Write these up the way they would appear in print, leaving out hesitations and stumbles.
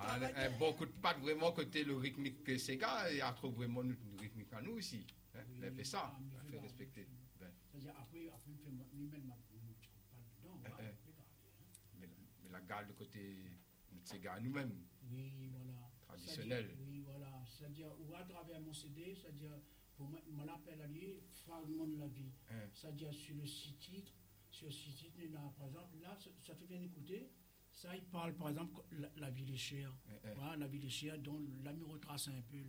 un bon coup de patte vraiment côté le rythmique que Sega, et a trouvé vraiment une rythmique à nous aussi. Hein? Oui, Il a fait ça, il a fait voilà. respecter. Ben, C'est-à-dire, après, il fait lui-même ma pas dedans. mais la garde de côté de Sega à nous-mêmes, Oui, voilà. traditionnel. Oui, voilà. C'est-à-dire, ou à travers mon CD, c'est-à-dire, pour moi, je l'appelle à lui, Fragment de la vie. C'est-à-dire, sur le six titres, par exemple, là, ça te vient d'écouter. Ça, il parle, par exemple, la vie des chers. Voilà, la vie des chers, dont l'ami retrace un peu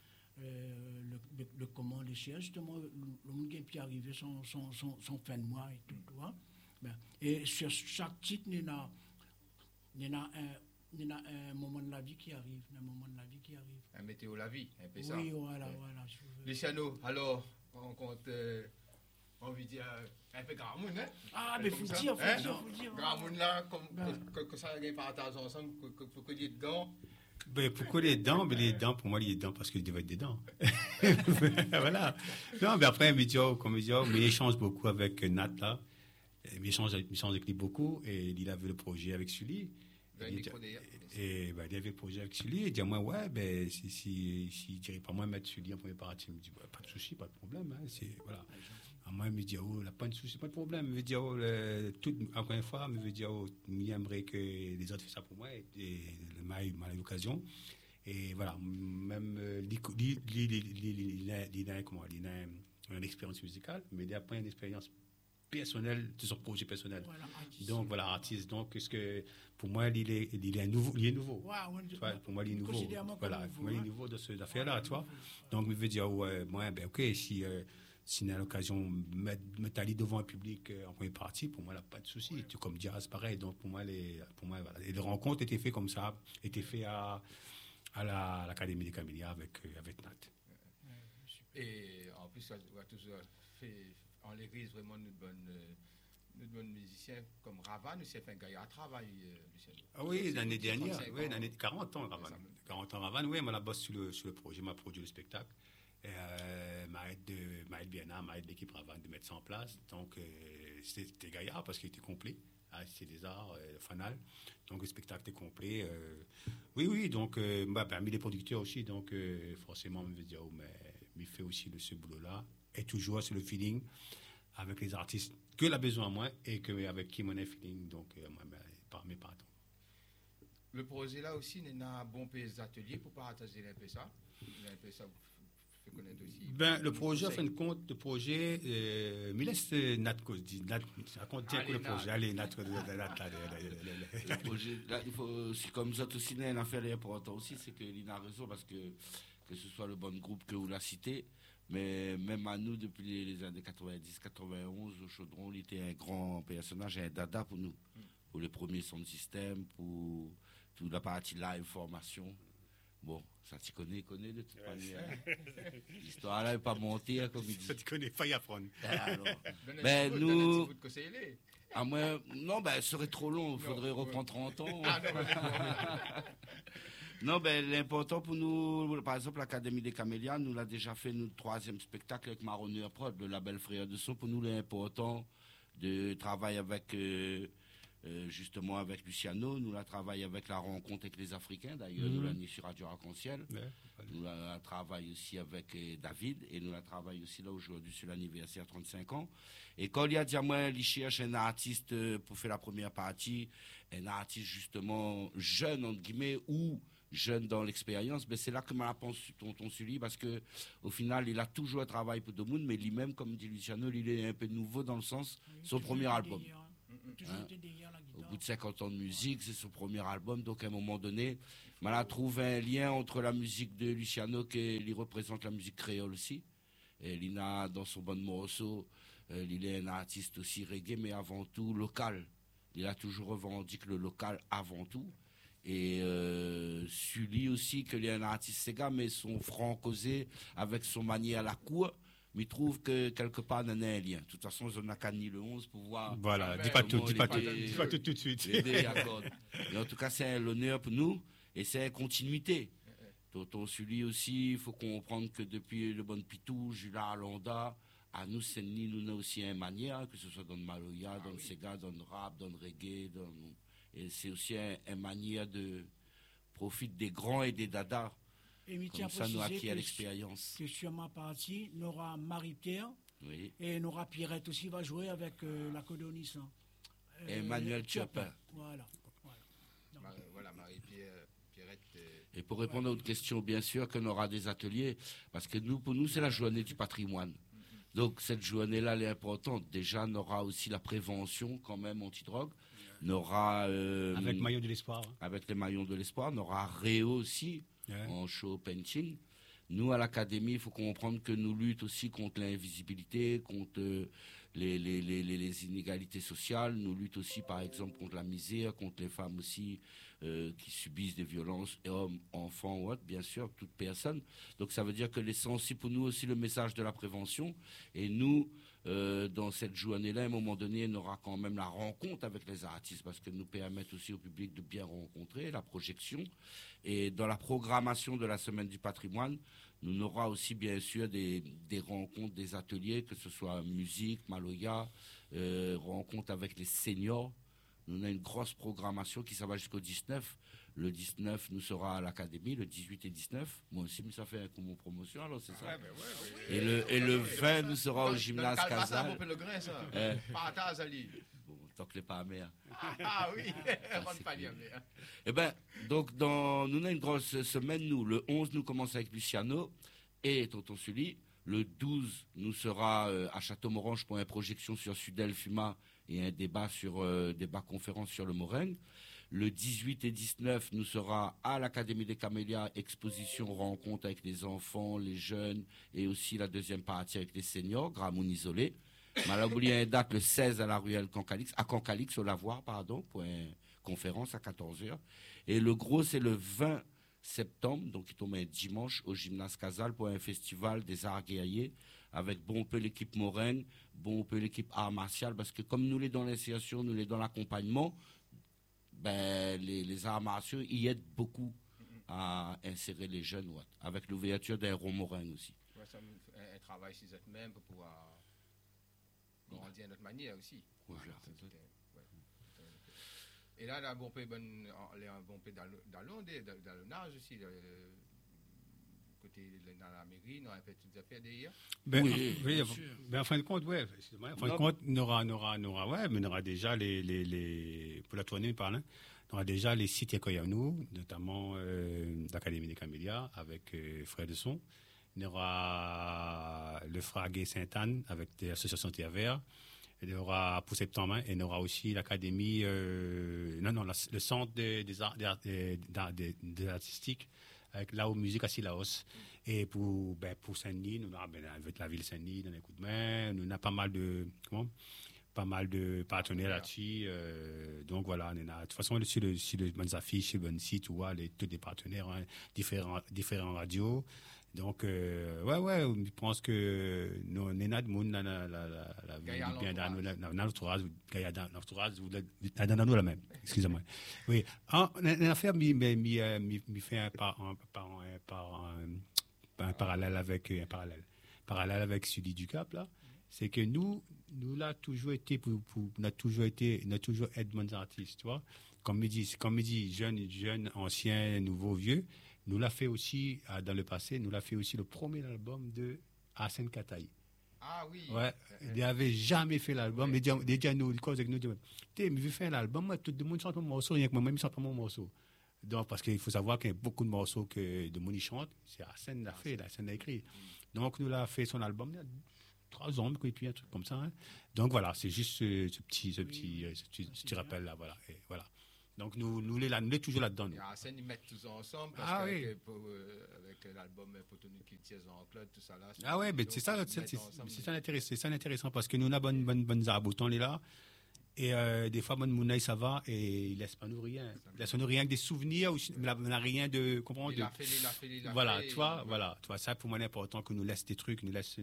le comment les chers. Justement, le monde qui est arrivé, son fin de mois et tout. Ben, et sur chaque titre, il y a un moment de la vie qui arrive. Un météo la vie, un peu ça. Oui, voilà. Luciano, alors, on compte, envie de dire, un peu Gramoun, hein? Ah, mais faut dire. Gramoun là, que ça a partage ensemble, pour que les dents. Ben, pourquoi les dents? Ben, les dents, pour moi, les dents, parce qu'il devait être des dents. Voilà. Non, mais après, mais il échange beaucoup avec Nat, là. Il échange avec lui beaucoup, et il avait le projet avec Sully. Il avait le projet avec Sully, il dit à moi, ouais, ben, si dirait pas moi mettre Sully en première partie, il me dit, ouais, pas de souci, pas de problème, hein, voilà. À moi, il me dit, oh, là, pas de souci, pas de problème. Il me dit, oh, encore une fois, il me dit, oh, j'aimerais que les autres fassent ça pour moi, et il a eu l'occasion. Et voilà, même, il a une expérience musicale, mais il a pas une expérience personnel de son projet personnel. Voilà, donc voilà, artiste. Donc pour moi il est nouveau. Pour moi il est nouveau. Voilà, pour moi il est nouveau de cette affaire-là, tu vois. Donc je veux dire ouais, moi ben ok, si on a l'occasion de mettre Ali devant un public en première partie, pour moi là pas de souci. Ouais. Comme Jazz pareil. Donc pour moi voilà. Et les rencontres étaient faites comme ça, étaient faites à l'Académie des Camélias avec Nat. Et en plus on a toujours fait en l'église vraiment une bonne musicien comme Ravan, aussi fait un gars à travail, Lucien. Ah oui, l'année dernière, oui, l'année 40 ans Ravan. 40 ans Ravan, oui, moi la bosse sur le projet, m'a produit le spectacle. M'a aidé l'équipe Ravan de mettre ça en place. Donc c'était gaillard parce qu'il était complet. C'est des arts, fanal. Donc le spectacle était complet. Oui, donc parmi les producteurs aussi, donc forcément, je veux dire, mais il fait aussi ce boulot-là. Et toujours sur le feeling avec les artistes que la besoin à moi et avec qui on a feeling, donc par mes parents. Le projet là aussi, il y a un bon pays d'ateliers pour partager un peu ça. Un peu ça, fait connaître aussi. Ben, le projet, en fin de compte, mais laisse Nat dit, raconte le projet. Allez, Nat, le projet, là, il faut, c'est comme ça aussi, une affaire importante aussi, c'est que Lina a raison parce que ce soit le bon groupe que vous la citez, mais même à nous, depuis les années 90-91, au Chaudron, il était un grand personnage, un dada pour nous, pour les premiers sons de système, pour toute la partie live, formation. Bon, ça tu connais de toute manière. L'histoire là n'est pas montée, comme il dit. Ça tu connais, pas y apprendre. Mais nous. Ah, moi, non, ben, ce serait trop long, il faudrait reprendre 30 ans. Non, ben, l'important pour nous, par exemple, l'Académie des Camélias, nous l'a déjà fait notre 3e spectacle avec Marronnier Prod, le label Frère de Son. Pour nous, l'important de travailler avec, justement, avec Luciano. Nous la travaillé avec la rencontre avec les Africains, d'ailleurs, nous l'a mis sur Radio Arc-en-Ciel. Nous la travaillé aussi avec David, et nous la travaillé aussi là aujourd'hui sur l'anniversaire 35 ans. Et quand il y a dit à moi, il cherche un artiste pour faire la première partie, un artiste justement jeune, entre guillemets, ou jeune dans l'expérience, ben c'est là que m'a pensé tonton Sully, parce que au final il a toujours travaillé pour Demoun, mais lui-même, comme dit Luciano, il est un peu nouveau dans le sens, son premier album. Au bout de 50 ans de musique, c'est son premier album, donc à un moment donné, on a trouvé un lien entre la musique de Luciano, qui représente la musique créole aussi, et Lina, dans son bon morceau, il est un artiste aussi reggae, mais avant tout local. Il a toujours revendiqué le local avant tout. Et Sully aussi, qu'il est un artiste Sega, mais son franc causé avec son manière à la cour, mais il trouve que quelque part, il y a un lien. De toute façon, on n'a qu'à ni le 11 pour voir. Voilà, dis pas tout de suite. Et en tout cas, c'est l'honneur pour nous, et c'est une continuité. Tonton Sully aussi, il faut comprendre que depuis le bon Pitou, Jula Alonda, à nous, c'est nous avons aussi une manière, que ce soit dans le Maloya, dans le Sega, dans le rap, dans le reggae, et c'est aussi une manière de profite des grands et des dadas. Et il Comme ça, nous acquiert l'expérience. Que sur ma partie, nous aura Marie-Pierre et nous aura Pierrette aussi va jouer avec l'accordéoniste. Emmanuel Chopin. Voilà. Voilà, Marie-Pierre, Pierrette. Et pour répondre à votre question, bien sûr qu'on aura des ateliers, parce que pour nous, c'est la journée du patrimoine. Donc, cette journée-là, elle est importante. Déjà, on aura aussi la prévention, quand même, anti-drogue. On aura... avec Maillot de l'Espoir. Avec les Maillons de l'Espoir. On aura Réo aussi, en show painting. Nous, à l'Académie, il faut comprendre que nous luttons aussi contre l'invisibilité, contre les inégalités sociales. Nous luttons aussi, par exemple, contre la misère, contre les femmes aussi qui subissent des violences, hommes, enfants ou autres, bien sûr, toute personne. Donc, ça veut dire que l'essentiel pour nous aussi le message de la prévention. Et nous, dans cette journée-là, à un moment donné, on aura quand même la rencontre avec les artistes parce que nous permettent aussi au public de bien rencontrer, la projection. Et dans la programmation de la Semaine du patrimoine, nous aurons aussi bien sûr des rencontres, des ateliers, que ce soit musique, maloya, rencontres avec les seniors. Nous avons une grosse programmation qui va jusqu'au 19. Le 19, nous serons à l'Académie, le 18 et 19. Moi aussi, mais ça fait un coup mon promotion, alors c'est ça. Et le 20, nous serons au gymnase Casal. Bon, tant que les pas amers. Ah oui, rentre pas bien. Eh bien, donc, nous avons une grosse semaine, nous. Le 11, nous commençons avec Luciano et Tonton Sully. Le 12, nous sera à Château-Morange pour une projection sur Sudel Fuma et un débat conférence sur le Moringue. Le 18 et 19, nous sera à l'Académie des Camélias, exposition, rencontre avec les enfants, les jeunes, et aussi la deuxième partie avec les seniors, Gramoun isolé. Malaboulier une date le 16 à la ruelle Cancalix, au Lavoir, pour une conférence à 14h. Et le gros, c'est le 20 septembre, donc il tombe un dimanche, au gymnase Casal pour un festival des arts guerriers, avec bon peu l'équipe Morin, bon peu l'équipe art martial, parce que comme nous les dans l'initiation, nous les dans l'accompagnement, les arts martiaux y aident beaucoup à insérer les jeunes, avec l'ouverture d'un rond Morin aussi. Ouais, ça un travail sur eux-mêmes pour pouvoir grandir à notre manière aussi. Et là, un bon peu dans l'âge aussi, côté dans la mairie, on a fait toutes les affaires derrière. En fin de compte, ouais. En fin de compte, on aura déjà pour la tournée, on aura déjà les sites qu'il y a nous, notamment l'Académie des Camélias avec Frères de Son. Il y aura le Fraguet Sainte-Anne avec l'association Terre Vert. Il y aura pour septembre, et il y aura aussi l'académie, le centre des artistiques, avec là où musique à Silaos. Et pour Saint-Denis, nous avons avec la ville Saint-Denis, dans les coups de main, nous avons pas mal de partenaires là-dessus. Donc voilà, de toute façon, sur les bonnes affiches, sur les bons sites, tous des partenaires, différents radios. Donc, je pense que nous avons bien dans l'entourage, dans nous la même. Excusez-moi. Oui. Une affaire, fait un parallèle avec Sully du Cap, là. C'est que nous là, toujours été on a toujours été bons artistes, tu vois. Comme il dit, jeunes, anciens, nouveaux, vieux. Nous l'a fait aussi, dans le passé, nous l'a fait aussi le premier album de Arsène Kataï. Ah oui. Ouais, il n'avait jamais fait l'album. Ouais. Déjà, nous, mais je fais un album, tout le monde chante mon morceau, rien que moi-même, je chante pas mon morceau. Donc, parce qu'il faut savoir qu'il y a beaucoup de morceaux que de Moni chante, c'est Arsène l'a fait, Arsène l'a écrit. Donc, nous l'a fait son album, il y a 3 ans, et puis un truc comme ça. Hein. Donc, voilà, c'est juste ce petit rappel-là, voilà. Et voilà. Donc, nous les toujours là-dedans. Et Arsène, ils mettent tous ensemble, parce avec l'album Potonou qui tient en Claude, tout ça là. Ah ouais, mais c'est ça intéressant, parce que nous avons bonnes arboutons là. Et des fois, mon Mounaï, ça va, et il ne laisse pas nous rien. Il laisse nous rien que des souvenirs, mais il n'a rien de. Comprendre. Il a fait. Voilà, tu vois, ça pour moi, c'est important que nous laisse des trucs, nous laisse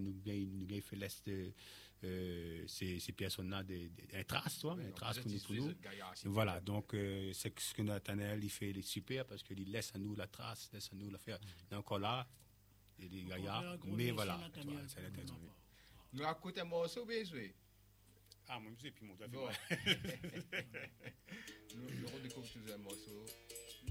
ces personnes-là des traces, toi, des traces pour nous. Voilà, donc c'est ce que Nathanaël il fait, il est super parce qu'il laisse à nous la trace, laisse à nous la faire. Il est encore là, les gaillards, mais voilà, c'est intéressant. Nous racontons un morceau, bien joué. Ah, moi, je sais, puis mon Nous redécouvrons tous un morceau.